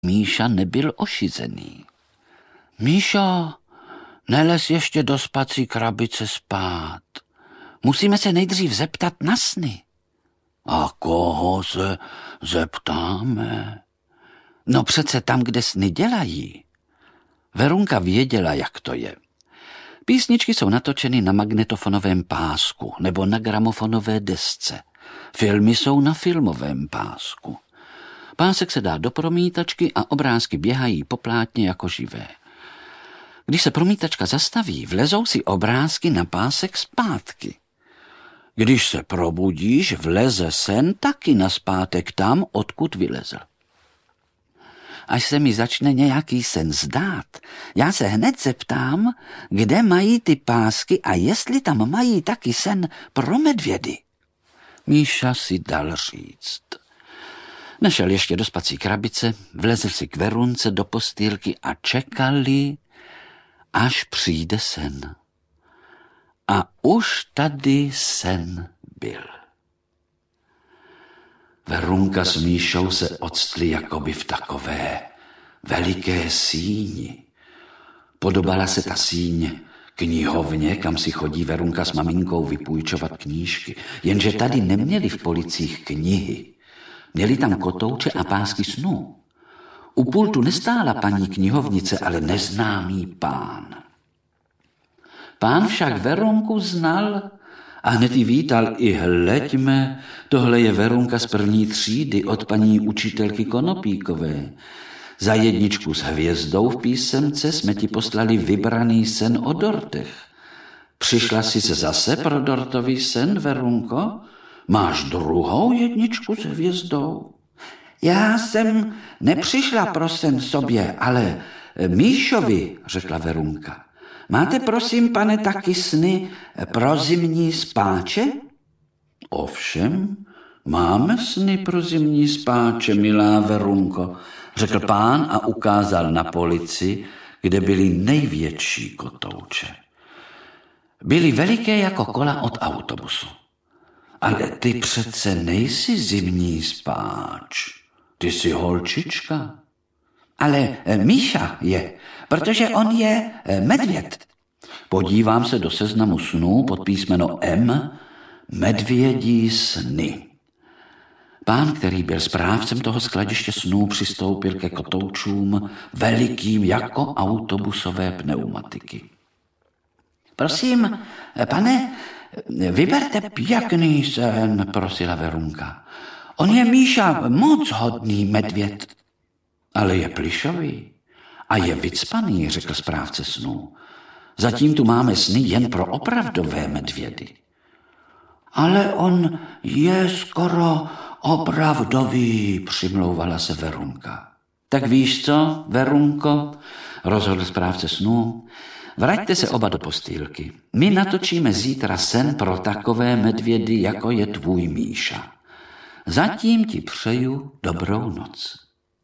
Míša nebyl ošizený. Míšo, nelez ještě do spací krabice spát. Musíme se nejdřív zeptat na sny. A koho se zeptáme? No přece tam, kde sny dělají. Verunka věděla, jak to je. Písničky jsou natočeny na magnetofonovém pásku nebo na gramofonové desce. Filmy jsou na filmovém pásku. Pásek se dá do promítačky a obrázky běhají po plátně jako živé. Když se promítačka zastaví, vlezou si obrázky na pásek zpátky. Když se probudíš, vleze sen taky nazpátek tam, odkud vylezl. Až se mi začne nějaký sen zdát, já se hned zeptám, kde mají ty pásky a jestli tam mají taky sen pro medvědy. Míša si dal říct. Nešel ještě do spací krabice, vlezl si k Verunce do postýlky a čekali, až přijde sen. A už tady sen byl. Verunka s Míšou se octli jakoby v takové veliké síni. Podobala se ta síň knihovně, kam si chodí Verunka s maminkou vypůjčovat knížky. Jenže tady neměli v policích knihy. Měli tam kotouče a pásky snů. U pultu nestála paní knihovnice, ale neznámý pán. Pán však Verunku znal a hned ji vítal. I hleďme, tohle je Verunka z první třídy od paní učitelky Konopíkové. Za jedničku s hvězdou v písemce jsme ti poslali vybraný sen o dortech. Přišla jsi zase pro dortový sen, Verunko? Máš druhou jedničku s hvězdou? Já jsem nepřišla pro sen sobě, ale Míšovi, řekla Verunka. Máte, prosím, pane, taky sny pro zimní spáče? Ovšem, máme sny pro zimní spáče, milá Verunko, řekl pán a ukázal na polici, kde byly největší kotouče. Byly veliké jako kola od autobusu. Ale ty přece nejsi zimní spáč, ty jsi holčička. Ale Míša je, protože on je medvěd. Podívám se do seznamu snů pod písmeno M, medvědí sny. Pán, který byl správcem toho skladiště snů, přistoupil ke kotoučům velikým jako autobusové pneumatiky. Prosím, pane, vyberte pěkný sen, prosila Verunka. On je, Míša, moc hodný medvěd. Ale je plišový a je vycpaný, řekl správce snů. Zatím tu máme sny jen pro opravdové medvědy. Ale on je skoro opravdový, přimlouvala se Verunka. Tak víš co, Verunko, rozhodl správce snů, vraťte se oba do postýlky. My natočíme zítra sen pro takové medvědy, jako je tvůj Míša. Zatím ti přeju dobrou noc.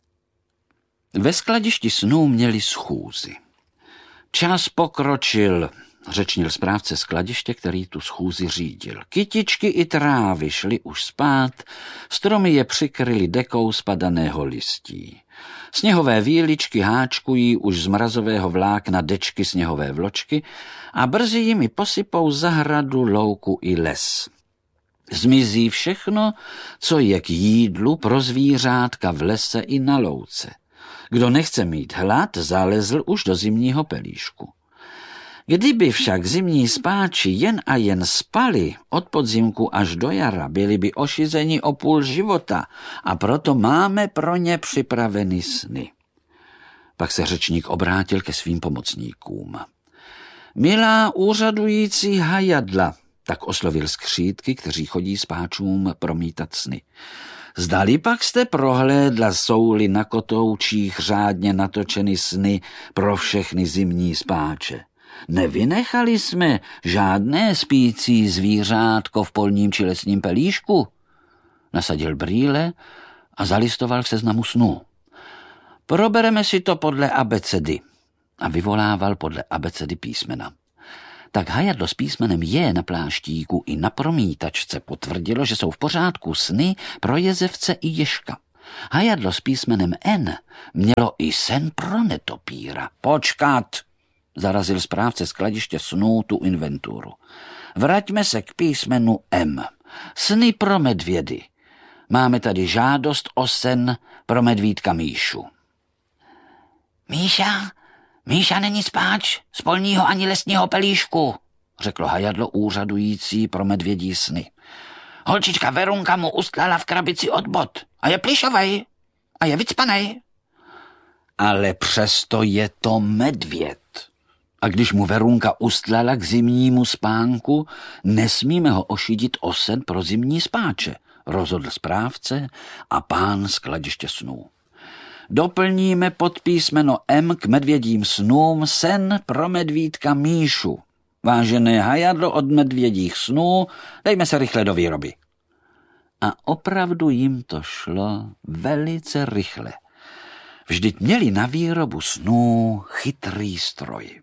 Ve skladišti snů měli schůzi. Čas pokročil, řečnil správce skladiště, který tu schůzi řídil. Kytičky i trávy šly už spát, stromy je přikryly dekou spadaného listí. Sněhové víličky háčkují už z mrazového vlákna dečky sněhové vločky a brzy jimi posypou zahradu, louku i les. Zmizí všechno, co je k jídlu pro zvířátka v lese i na louce. Kdo nechce mít hlad, zalezl už do zimního pelíšku. Kdyby však zimní spáči jen a jen spali od podzimku až do jara, byli by ošizeni o půl života a proto máme pro ně připraveny sny. Pak se řečník obrátil ke svým pomocníkům. Milá úřadující hajadla, tak oslovil skřítky, kteří chodí spáčům promítat sny. Zdali pak jste prohlédla, jsou-li na kotoučích řádně natočeny sny pro všechny zimní spáče. Nevynechali jsme žádné spící zvířátko v polním či lesním pelíšku. Nasadil brýle a zalistoval v seznamu snů. Probereme si to podle abecedy. A vyvolával podle abecedy písmena. Tak hajadlo s písmenem J na pláštíku i na promítačce potvrdilo, že jsou v pořádku sny pro jezevce i ježka. Hajadlo s písmenem N mělo i sen pro netopíra. Počkat, zarazil správce skladiště snů tu inventuru. Vraťme se k písmenu M. Sny pro medvědy. Máme tady žádost o sen pro medvídka Míšu. Míša není spáč z polního ani lesního pelíšku, řeklo hajadlo úřadující pro medvědí sny. Holčička Verunka mu ustlala v krabici od bot a je plišovej a je vycpanej. Ale přesto je to medvěd. A když mu Verunka ustlala k zimnímu spánku, nesmíme ho ošidit o sen pro zimní spáče, rozhodl správce a pán skladiště snů. Doplníme pod písmeno M k medvědím snům sen pro medvídka Míšu. Vážené hajadlo od medvědích snů, dejme se rychle do výroby. A opravdu jim to šlo velice rychle. Vždyť měli na výrobu snů chytrý stroj.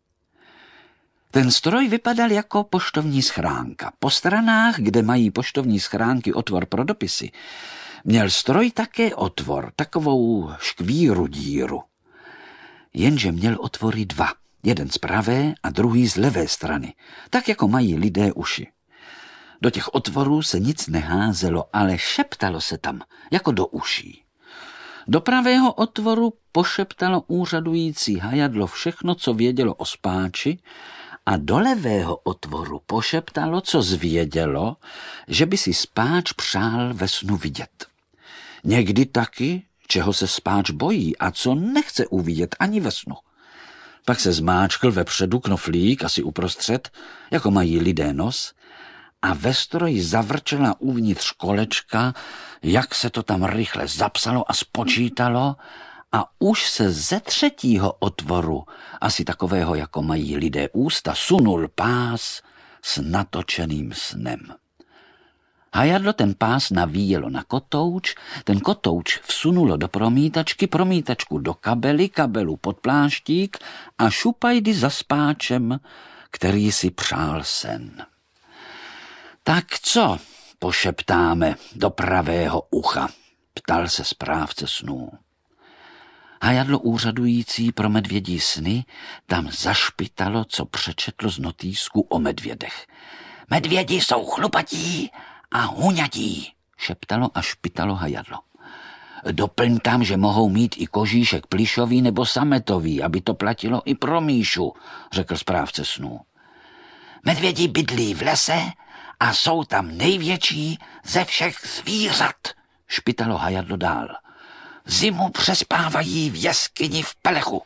Ten stroj vypadal jako poštovní schránka. Po stranách, kde mají poštovní schránky otvor pro dopisy, měl stroj také otvor, takovou škvíru díru. Jenže měl otvory dva, jeden z pravé a druhý z levé strany, tak jako mají lidé uši. Do těch otvorů se nic neházelo, ale šeptalo se tam, jako do uší. Do pravého otvoru pošeptalo úřadující hajadlo všechno, co vědělo o spáči, a do levého otvoru pošeptalo, co zvědělo, že by si spáč přál ve snu vidět. Někdy taky, čeho se spáč bojí a co nechce uvidět ani ve snu. Pak se zmáčkl vepředu knoflík, asi uprostřed, jako mají lidé nos, a ve stroji zavrčela uvnitř kolečka, jak se to tam rychle zapsalo a spočítalo, a už se ze třetího otvoru, asi takového, jako mají lidé ústa, sunul pás s natočeným snem. Hajadlo ten pás navíjelo na kotouč, ten kotouč vsunulo do promítačky, promítačku do kabely, kabelu pod pláštík a šupajdy za spáčem, který si přál sen. Tak co pošeptáme do pravého ucha, ptal se správce snů. Hajadlo úřadující pro medvědí sny tam zašpitalo, co přečetlo z notýsku o medvědech. Medvědi jsou chlupatí a huňatí, šeptalo a špitalo hajadlo. Doplň tam, že mohou mít i kožíšek plišový nebo sametový, aby to platilo i pro Míšu, řekl správce snů. Medvědi bydlí v lese a jsou tam největší ze všech zvířat, špitalo hajadlo dál. Zimu přespávají v jeskyni v pelechu.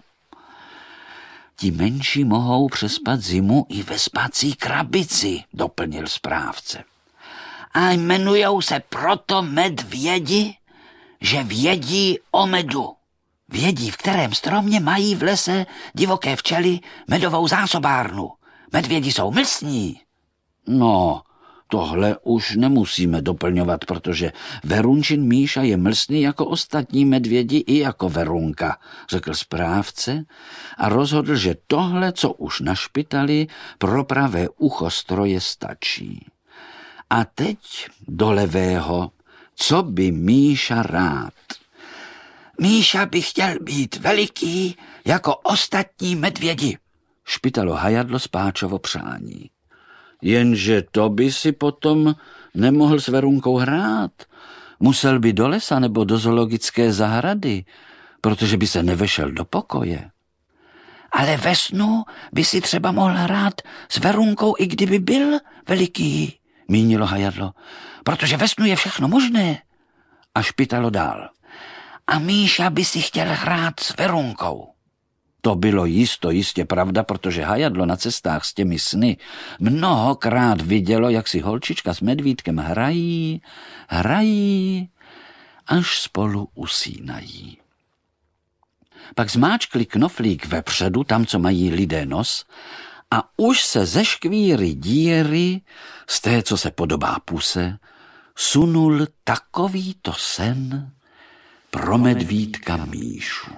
Ti menší mohou přespat zimu i ve spací krabici, doplnil správce. A jmenujou se proto medvědi, že vědí o medu. Vědí, v kterém stromě mají v lese divoké včely medovou zásobárnu. Medvědi jsou mlsní. No, tohle už nemusíme doplňovat, protože Verunčin Míša je mlsný jako ostatní medvědi i jako Verunka, řekl správce a rozhodl, že tohle, co už našpitali, pro pravé ucho stroje stačí. A teď do levého, co by Míša rád? Míša by chtěl být veliký jako ostatní medvědi, špitalo hajadlo spáčovo přání. Jenže to by si potom nemohl s Verunkou hrát. Musel by do lesa nebo do zoologické zahrady, protože by se nevešel do pokoje. Ale ve snu by si třeba mohl hrát s Verunkou, i kdyby byl veliký, mínilo hajadlo, protože ve snu je všechno možné. A špitalo dál. A Míša by si chtěl hrát s Verunkou. To bylo jistě pravda, protože hajadlo na cestách s těmi sny mnohokrát vidělo, jak si holčička s medvídkem hrají, až spolu usínají. Pak zmáčkli knoflík vepředu, tam, co mají lidé nos, a už se ze škvíry díry, z té, co se podobá puse, sunul takovýto sen pro medvídka Míšu.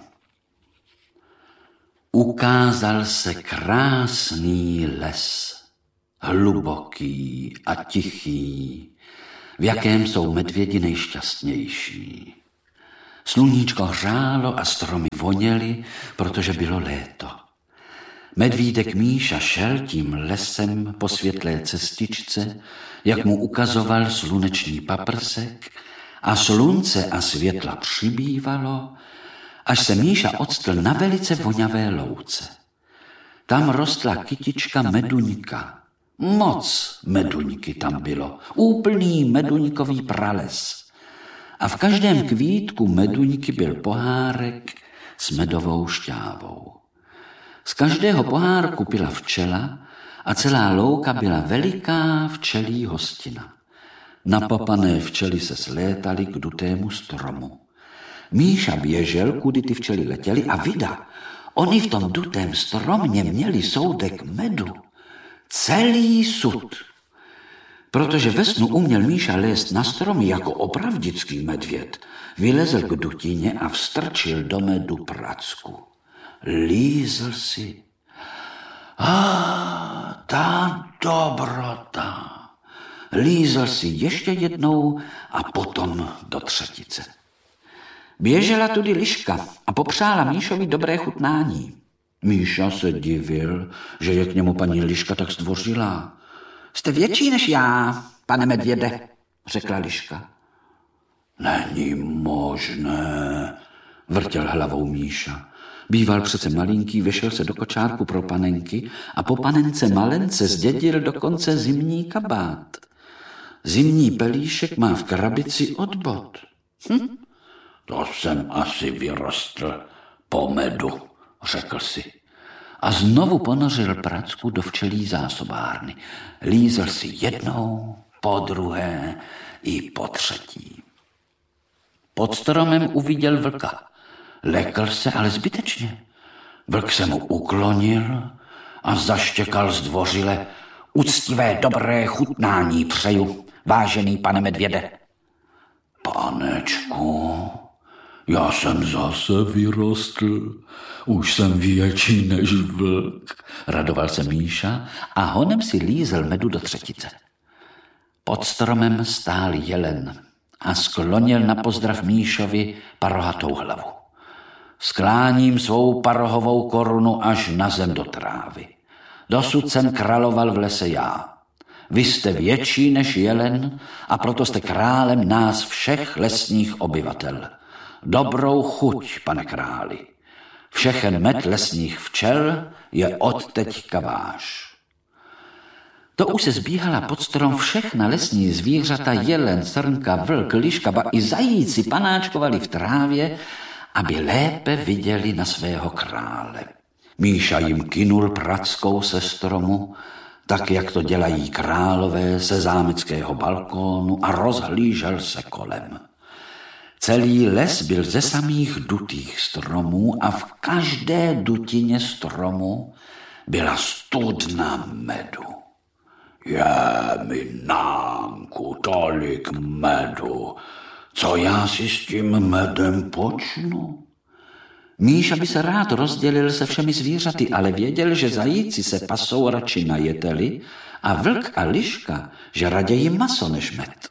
Ukázal se krásný les, hluboký a tichý, v jakém jsou medvědi nejšťastnější. Sluníčko hřálo a stromy voněly, protože bylo léto. Medvídek Míša šel tím lesem po světlé cestičce, jak mu ukazoval sluneční paprsek, a slunce a světla přibývalo, až se Míša octl na velice voňavé louce. Tam rostla kytička meduňka. Moc meduňky tam bylo, úplný meduňkový prales. A v každém kvítku meduňky byl pohárek s medovou šťávou. Z každého pohárku pila včela a celá louka byla veliká včelí hostina. Napapané včely se slétaly k dutému stromu. Míša běžel, kudy ty včely letěly, a vida, oni v tom dutém stromě měli soudek medu. Celý sud. Protože ve snu uměl Míša lézt na stromy jako opravdický medvěd, vylezl k dutině a vstrčil do medu pracku. Lízl si. Ta dobrota. Lízl si ještě jednou a potom do třetice. Běžela tudy liška a popřála Míšovi dobré chutnání. Míša se divil, že je k němu paní liška tak zdvořilá. Jste větší než já, pane medvěde, řekla liška. Není možné, vrtěl hlavou Míša. Býval přece malinký, vešel se do kočárku pro panenky a po panence malence zdědil dokonce zimní kabát. Zimní pelíšek má v krabici od bot. To jsem asi vyrostl po medu, řekl si. A znovu ponořil pracku do včelí zásobárny. Lízl si jednou, po druhé i po třetí. Pod stromem uviděl vlka. Lekl se, ale zbytečně. Vlk se mu uklonil a zaštěkal zdvořile. Úctivé dobré chutnání přeju, vážený pane medvěde. Panečku, já jsem zase vyrostl, už jsem větší než vlk, radoval se Míša a honem si lízel medu do třetice. Pod stromem stál jelen a sklonil na pozdrav Míšovi parohatou hlavu. Skláním svou parohovou korunu až na zem do trávy. Dosud jsem královal v lese já. Vy jste větší než jelen a proto jste králem nás všech lesních obyvatel. Dobrou chuť, pane králi. Všechen med lesních včel je odteďka váš. To už se zbíhala pod strom všechna lesní zvířata, jelen, srnka, vlk, liška, ba i zajíci panáčkovali v trávě, aby lépe viděli na svého krále. Míša jim kynul prackou se stromu, tak jak to dělají králové ze zámeckého balkónu, a rozhlížel se kolem. Celý les byl ze samých dutých stromů a v každé dutině stromu byla studna medu. Je mi Nánku tolik medu, co já si s tím medem počnu? Míša by se rád rozdělil se všemi zvířaty, ale věděl, že zajíci se pasou radši na jeteli a vlk a liška, že raději maso než med.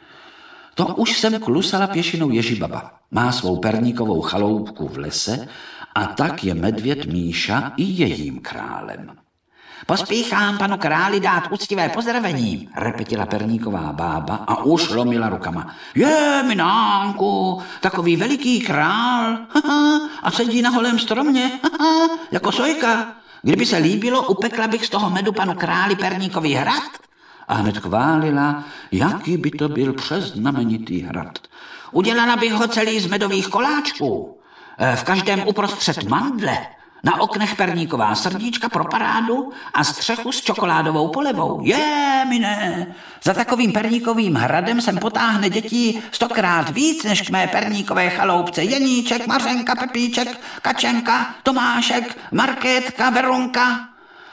To už sem klusala pěšinou Ježibaba. Má svou perníkovou chaloupku v lese a tak je medvěd Míša i jejím králem. Pospíchám panu králi dát úctivé pozdravení, repetila perníková bába a už lomila rukama. Je mi Nánku, takový veliký král, a sedí na holém stromě, jako sojka. Kdyby se líbilo, upekla bych z toho medu panu králi perníkový hrad. A hned chválila, jaký by to byl přeznamenitý hrad. Udělala bych ho celý z medových koláčků. V každém uprostřed mandle, na oknech perníková srdíčka pro parádu a střechu s čokoládovou polevou. Je, mine, za takovým perníkovým hradem sem potáhne dětí 100krát víc než k mé perníkové chaloupce. Jeníček, Mařenka, Pepíček, Kačenka, Tomášek, Markétka, Verunka.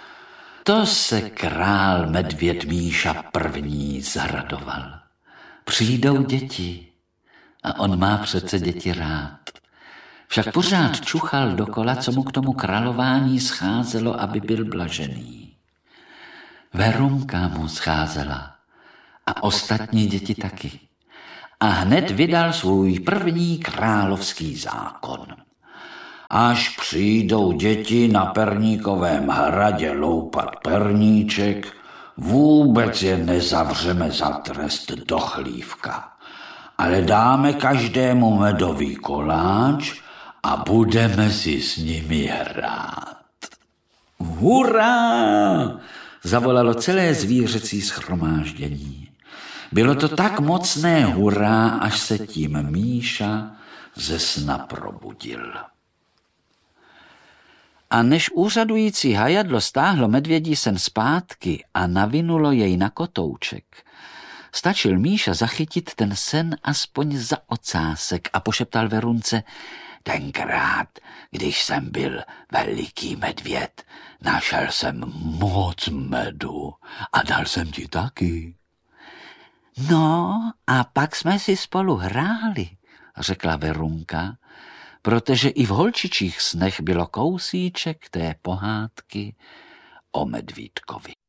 To se král medvěd Míša první zaradoval. Přijdou děti a on má přece děti rád. Však pořád čuchal dokola, co mu k tomu králování scházelo, aby byl blažený. Verunka mu scházela a ostatní děti taky. a hned vydal svůj první královský zákon. Až přijdou děti na Perníkovém hradě loupat perníček, vůbec je nezavřeme za trest do chlívka, ale dáme každému medový koláč a budeme si s nimi hrát. Hurá! Zavolalo celé zvířecí shromáždění. Bylo to tak mocné hurá, až se tím Míša ze sna probudil. A než úřadující hajadlo stáhlo medvědí sen zpátky a navinulo jej na kotouček, stačil Míša zachytit ten sen aspoň za ocásek a pošeptal Verunce: tenkrát, když jsem byl veliký medvěd, našel jsem moc medu a dal jsem ti taky. No a pak jsme si spolu hráli, řekla Verunka, protože i v holčičích snech bylo kousíček té pohádky o medvídkovi.